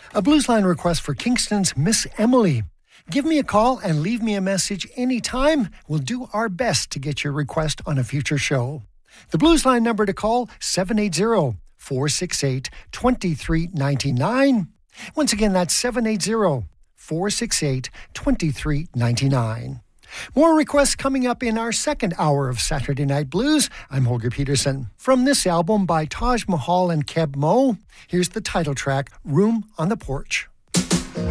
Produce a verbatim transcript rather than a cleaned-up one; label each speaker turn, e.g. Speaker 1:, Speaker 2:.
Speaker 1: A Bluesline request for Kingston's Miss Emily. Give me a call and leave me a message anytime. We'll do our best to get your request on a future show. The Bluesline number to call, seven eight zero, four six eight, two three nine nine. Once again, that's seven eight zero, four six eight, two three nine nine. More requests coming up in our second hour of Saturday Night Blues. I'm Holger Peterson. From this album by Taj Mahal and Keb Mo, here's the title track, Room on the Porch.